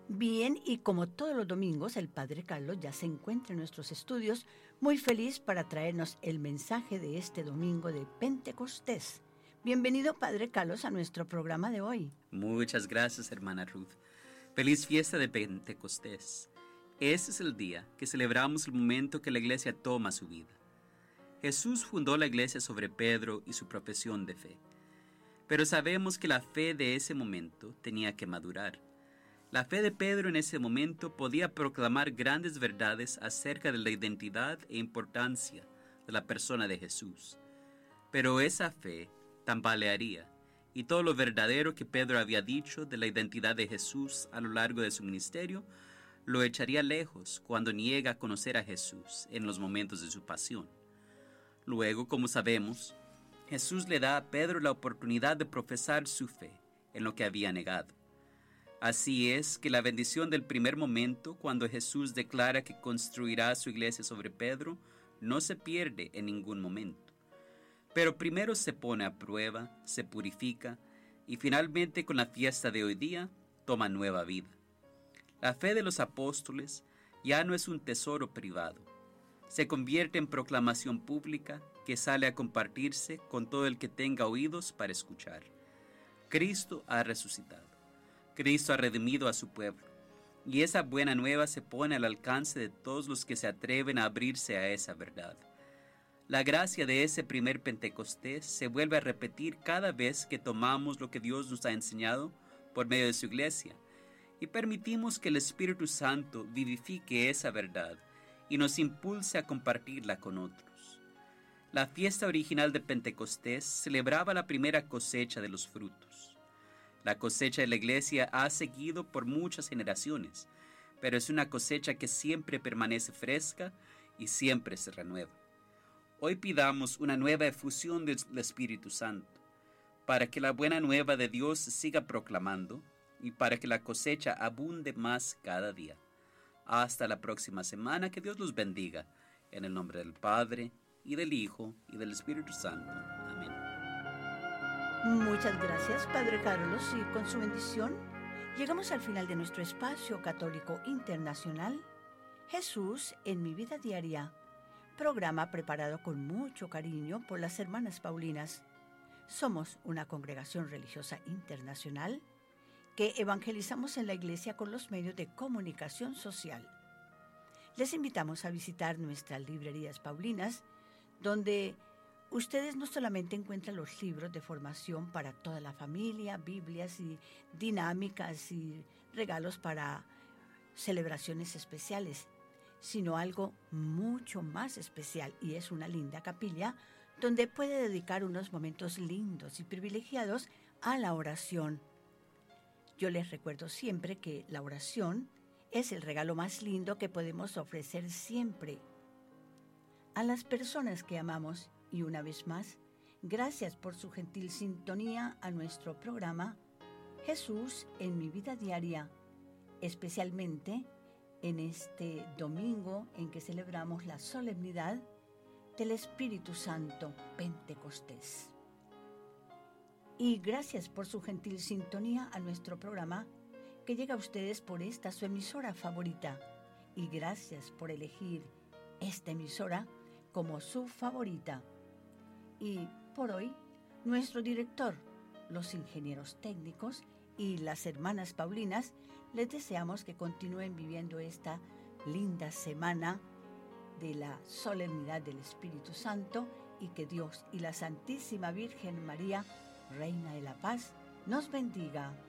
Bien, y como todos los domingos, el Padre Carlos ya se encuentra en nuestros estudios, muy feliz para traernos el mensaje de este domingo de Pentecostés. Bienvenido, Padre Carlos, a nuestro programa de hoy. Muchas gracias, hermana Ruth. Feliz fiesta de Pentecostés. Este es el día que celebramos el momento que la iglesia toma su vida. Jesús fundó la iglesia sobre Pedro y su profesión de fe. Pero sabemos que la fe de ese momento tenía que madurar. La fe de Pedro en ese momento podía proclamar grandes verdades acerca de la identidad e importancia de la persona de Jesús. Pero esa fe tambalearía, y todo lo verdadero que Pedro había dicho de la identidad de Jesús a lo largo de su ministerio lo echaría lejos cuando niega a conocer a Jesús en los momentos de su pasión. Luego, como sabemos, Jesús le da a Pedro la oportunidad de profesar su fe en lo que había negado. Así es que la bendición del primer momento, cuando Jesús declara que construirá su iglesia sobre Pedro, no se pierde en ningún momento. Pero primero se pone a prueba, se purifica y finalmente con la fiesta de hoy día toma nueva vida. La fe de los apóstoles ya no es un tesoro privado. Se convierte en proclamación pública que sale a compartirse con todo el que tenga oídos para escuchar. Cristo ha resucitado. Cristo ha redimido a su pueblo, y esa buena nueva se pone al alcance de todos los que se atreven a abrirse a esa verdad. La gracia de ese primer Pentecostés se vuelve a repetir cada vez que tomamos lo que Dios nos ha enseñado por medio de su iglesia, y permitimos que el Espíritu Santo vivifique esa verdad y nos impulse a compartirla con otros. La fiesta original de Pentecostés celebraba la primera cosecha de los frutos. La cosecha de la iglesia ha seguido por muchas generaciones, pero es una cosecha que siempre permanece fresca y siempre se renueva. Hoy pidamos una nueva efusión del Espíritu Santo, para que la buena nueva de Dios se siga proclamando y para que la cosecha abunde más cada día. Hasta la próxima semana, que Dios los bendiga, en el nombre del Padre, y del Hijo, y del Espíritu Santo. Amén. Muchas gracias, Padre Carlos, y con su bendición llegamos al final de nuestro espacio católico internacional, Jesús en mi vida diaria, programa preparado con mucho cariño por las hermanas Paulinas. Somos una congregación religiosa internacional que evangelizamos en la iglesia con los medios de comunicación social. Les invitamos a visitar nuestras librerías Paulinas, donde ustedes no solamente encuentran los libros de formación para toda la familia, Biblias y dinámicas y regalos para celebraciones especiales, sino algo mucho más especial, y es una linda capilla donde puede dedicar unos momentos lindos y privilegiados a la oración. Yo les recuerdo siempre que la oración es el regalo más lindo que podemos ofrecer siempre a las personas que amamos. Y una vez más, gracias por su gentil sintonía a nuestro programa Jesús en mi vida diaria, especialmente en este domingo en que celebramos la solemnidad del Espíritu Santo Pentecostés. Y gracias por su gentil sintonía a nuestro programa que llega a ustedes por esta su emisora favorita. Y gracias por elegir esta emisora como su favorita. Y por hoy, nuestro director, los ingenieros técnicos y las hermanas Paulinas, les deseamos que continúen viviendo esta linda semana de la solemnidad del Espíritu Santo, y que Dios y la Santísima Virgen María, Reina de la Paz, nos bendiga.